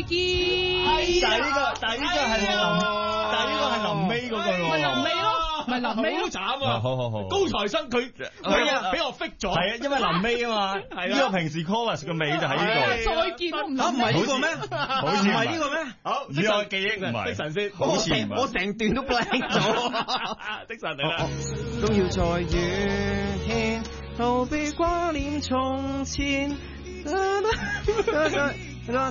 見。 但係呢個係臨尾嗰個喎。 咪臨尾咯，咪臨尾好咯。 慘啊！ 好。 高材生佢俾我 fix 咗。 係啊，因為臨尾啊嘛。 係啦呢個平時 chorus 個尾就喺呢度。 再見都唔諗。 唔係呢個咩？ 好似唔係呢個咩？ 好， 以我記憶唔係的神先， 好似唔係我成段都 blank 咗。 的神嚟啦。 都要在遠牽，逃避掛念從前。